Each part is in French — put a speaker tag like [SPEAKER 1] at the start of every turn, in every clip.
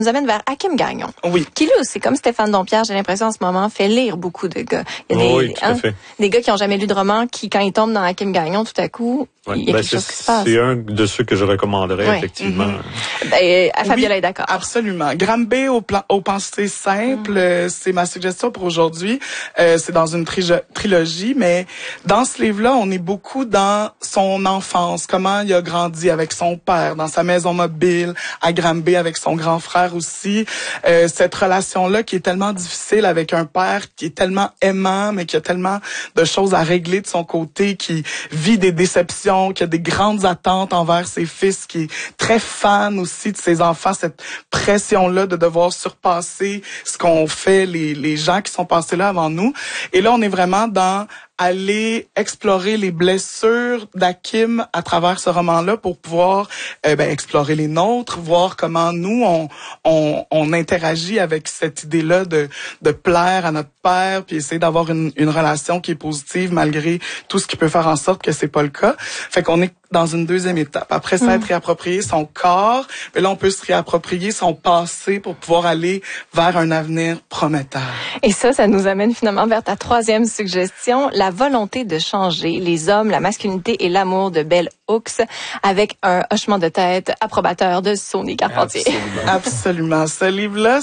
[SPEAKER 1] nous amène vers Hakim Gagnon.
[SPEAKER 2] Oui.
[SPEAKER 1] Qui lui aussi, comme Stéphane Dompierre, j'ai l'impression en ce moment, fait lire beaucoup de gars. Il y a
[SPEAKER 3] oui, tout à fait.
[SPEAKER 1] Des gars qui ont jamais lu de roman, qui, quand ils tombent dans Hakim Gagnon, tout à coup, il y a quelque chose qui se passe.
[SPEAKER 3] C'est un de ceux que je recommanderais, effectivement.
[SPEAKER 1] Fabiola est d'accord.
[SPEAKER 2] Absolument. Granby aux pensées simples, c'est ma suggestion pour aujourd'hui. C'est dans une trilogie, mais dans ce livre-là, on est beaucoup dans son enfance, comment il a grandi avec son père, dans sa maison mobile, à Granby avec son grand frère aussi. Cette relation-là qui est tellement difficile avec un père qui est tellement aimant, mais qui a tellement de choses à régler de son côté, qui vit des déceptions, qui a des grandes attentes envers ses fils, qui est très fan aussi de ses enfants, cette pression-là de devoir surpasser ce qu'ont fait les gens qui sont passés là avant nous. Et là, on est vraiment dans aller explorer les blessures d'Hakim à travers ce roman-là pour pouvoir explorer les nôtres, voir comment nous on interagit avec cette idée-là de plaire à notre père, puis essayer d'avoir une relation qui est positive malgré tout ce qui peut faire en sorte que c'est pas le cas. Fait qu'on est dans une deuxième étape. Après ça, être réapproprié son corps, mais là on peut se réapproprier son passé pour pouvoir aller vers un avenir prometteur.
[SPEAKER 1] Et ça nous amène finalement vers ta troisième suggestion, la volonté de changer les hommes, la masculinité et l'amour de Bell Hooks, avec un hochement de tête approbateur de Sony Carpentier.
[SPEAKER 2] Absolument. Ce livre-là,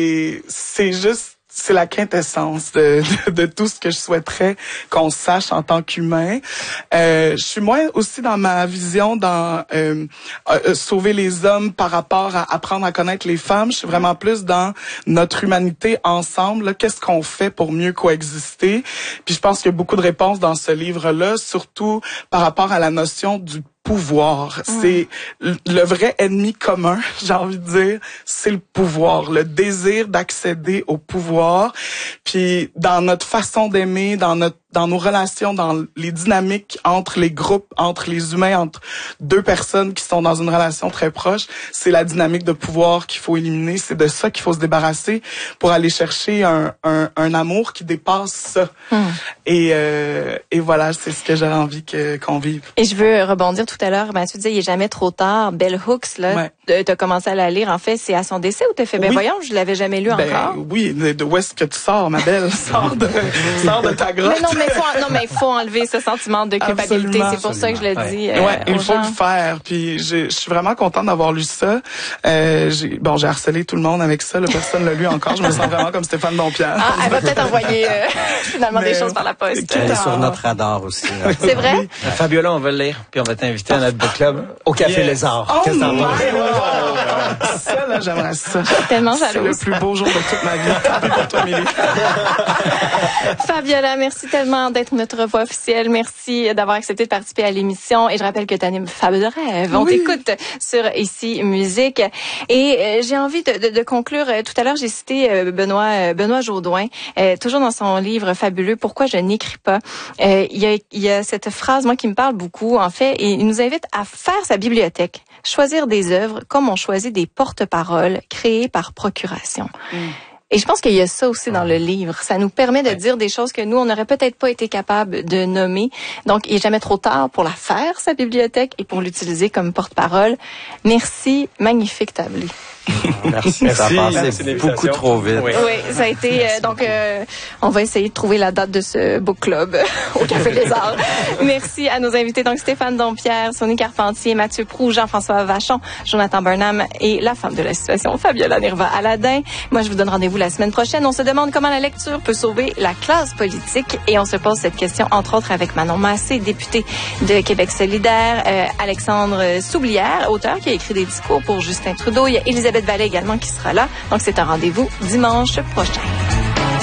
[SPEAKER 2] c'est la quintessence de tout ce que je souhaiterais qu'on sache en tant qu'humain. Je suis moins aussi dans ma vision dans sauver les hommes par rapport à apprendre à connaître les femmes. Je suis vraiment plus dans notre humanité ensemble. Là, qu'est-ce qu'on fait pour mieux coexister? Puis je pense qu'il y a beaucoup de réponses dans ce livre-là, surtout par rapport à la notion du pouvoir. C'est le vrai ennemi commun, j'ai envie de dire, c'est le pouvoir, le désir d'accéder au pouvoir. Puis dans notre façon d'aimer, dans nos relations, dans les dynamiques entre les groupes, entre les humains, entre deux personnes qui sont dans une relation très proche, c'est la dynamique de pouvoir qu'il faut éliminer. C'est de ça qu'il faut se débarrasser pour aller chercher un amour qui dépasse ça. Et voilà, c'est ce que j'aurais envie qu'on vive.
[SPEAKER 1] Et je veux rebondir tout à l'heure, tu disais, il est jamais trop tard. Bell Hooks, là, t'as commencé à la lire, en fait, c'est à son décès ou t'as fait, voyons, je l'avais jamais lu encore?
[SPEAKER 2] Oui, de où est-ce que tu sors, ma belle? Sors de ta grotte.
[SPEAKER 1] Mais il faut enlever ce sentiment de culpabilité.
[SPEAKER 2] Absolument.
[SPEAKER 1] C'est pour ça que je le dis.
[SPEAKER 2] Il faut le faire. Puis je suis vraiment contente d'avoir lu ça. J'ai harcelé tout le monde avec ça. Là, personne l'a lu encore. Je me sens vraiment comme Stéphane Dompierre.
[SPEAKER 1] Elle va peut-être envoyer finalement des choses par la poste.
[SPEAKER 4] Elle est sur notre radar aussi.
[SPEAKER 1] C'est vrai?
[SPEAKER 4] Oui. Fabiola, on va le lire. Puis on va t'inviter à notre book club au Café Lézard.
[SPEAKER 2] Qu'est-ce que t'en penses? Ça, là, j'aimerais ça.
[SPEAKER 1] Tellement
[SPEAKER 2] jalouse. C'est le plus beau jour de toute ma vie. Tant pis pour toi, Mélie.
[SPEAKER 1] Fabiola, merci tellement d'être notre voix officielle. Merci d'avoir accepté de participer à l'émission. Et je rappelle que tu animes Fable de rêve. On t'écoute sur Ici Musique. Et j'ai envie de conclure. Tout à l'heure, j'ai cité Benoît Jaudoin, toujours dans son livre fabuleux « Pourquoi je n'écris pas ». Il y a cette phrase, moi, qui me parle beaucoup, en fait, et il nous invite à faire sa bibliothèque. Choisir des œuvres comme on choisit des porte-paroles créées par procuration. Et je pense qu'il y a ça aussi dans le livre. Ça nous permet de dire des choses que nous, on n'aurait peut-être pas été capable de nommer. Donc, il n'est jamais trop tard pour la faire, sa bibliothèque, et pour l'utiliser comme porte-parole. Merci, magnifique tablé.
[SPEAKER 4] Merci. Ça a passé beaucoup trop vite.
[SPEAKER 1] Oui, ça a été... on va essayer de trouver la date de ce book club au Café Lézard. Merci à nos invités. Donc, Stéphane Dompierre, Sony Carpentier, Mathieu Proulx, Jean-François Vachon, Jonathan Burnham et la femme de la situation, Fabiola Nirva-Aladin. Moi, je vous donne rendez-vous la semaine prochaine. On se demande comment la lecture peut sauver la classe politique et on se pose cette question, entre autres, avec Manon Massé, députée de Québec solidaire, Alexandre Soublière, auteur qui a écrit des discours pour Justin Trudeau. Il y a Elisabeth Vallée également qui sera là. Donc, c'est un rendez-vous dimanche prochain.